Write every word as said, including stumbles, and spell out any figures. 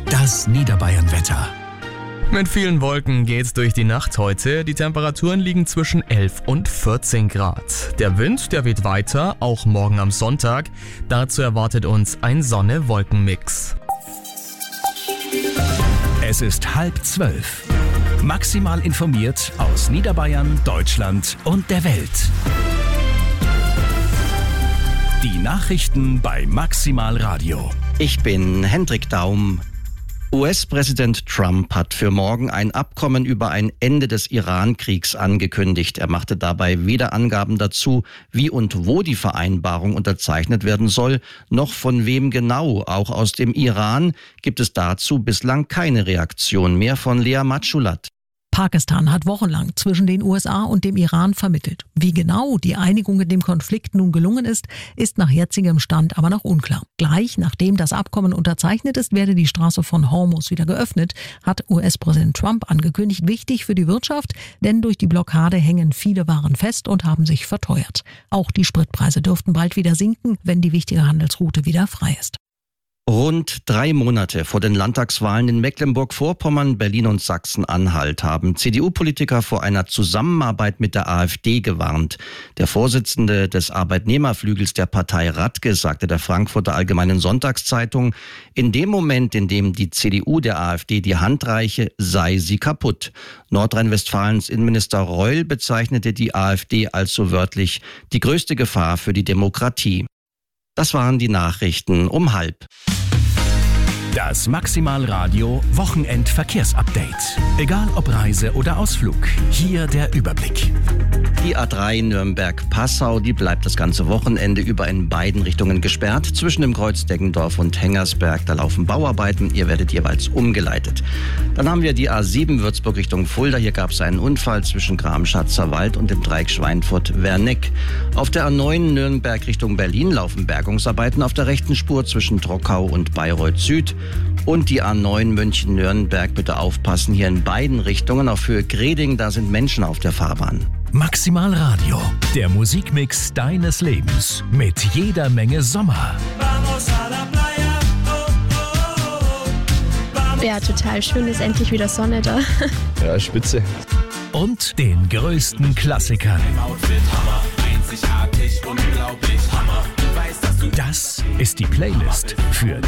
Das Niederbayern-Wetter. Mit vielen Wolken geht's durch die Nacht heute. Die Temperaturen liegen zwischen elf und vierzehn Grad. Der Wind, der weht weiter, auch morgen am Sonntag. Dazu erwartet uns ein Sonne-Wolken-Mix. Es ist halb zwölf. Maximal informiert aus Niederbayern, Deutschland und der Welt. Die Nachrichten bei Maximal Radio. Ich bin Hendrik Daum. U S-Präsident Trump hat für morgen ein Abkommen über ein Ende des Iran-Kriegs angekündigt. Er machte dabei weder Angaben dazu, wie und wo die Vereinbarung unterzeichnet werden soll, noch von wem genau. Auch aus dem Iran gibt es dazu bislang keine Reaktion mehr. Von Lea Matschulat. Pakistan hat wochenlang zwischen den U S A und dem Iran vermittelt. Wie genau die Einigung in dem Konflikt nun gelungen ist, ist nach jetzigem Stand aber noch unklar. Gleich nachdem das Abkommen unterzeichnet ist, werde die Straße von Hormuz wieder geöffnet, hat U S-Präsident Trump angekündigt. Wichtig für die Wirtschaft, denn durch die Blockade hängen viele Waren fest und haben sich verteuert. Auch die Spritpreise dürften bald wieder sinken, wenn die wichtige Handelsroute wieder frei ist. Rund drei Monate vor den Landtagswahlen in Mecklenburg-Vorpommern, Berlin und Sachsen-Anhalt haben C D U-Politiker vor einer Zusammenarbeit mit der AfD gewarnt. Der Vorsitzende des Arbeitnehmerflügels der Partei Radke sagte der Frankfurter Allgemeinen Sonntagszeitung, in dem Moment, in dem die C D U der AfD die Hand reiche, sei sie kaputt. Nordrhein-Westfalens Innenminister Reul bezeichnete die AfD als so wörtlich die größte Gefahr für die Demokratie. Das waren die Nachrichten um halb. Das Maximal Radio Wochenend-Verkehrsupdate. Egal ob Reise oder Ausflug, hier der Überblick. Die A drei Nürnberg-Passau, die bleibt das ganze Wochenende über in beiden Richtungen gesperrt. Zwischen dem Kreuz Deggendorf und Hengersberg, da laufen Bauarbeiten. Ihr werdet jeweils umgeleitet. Dann haben wir die A sieben Würzburg Richtung Fulda. Hier gab es einen Unfall zwischen Gram-Schatzer Wald und dem Dreieck Schweinfurt-Werneck. Auf der A neun Nürnberg Richtung Berlin laufen Bergungsarbeiten auf der rechten Spur zwischen Trockau und Bayreuth Süd. Und die A neun München-Nürnberg, bitte aufpassen, hier in beiden Richtungen. Auf Höhe Greding, da sind Menschen auf der Fahrbahn. Maximal Radio, der Musikmix deines Lebens. Mit jeder Menge Sommer. Ja, total schön, ist endlich wieder Sonne da. Ja, spitze. Und den größten Klassikern. Das ist die Playlist für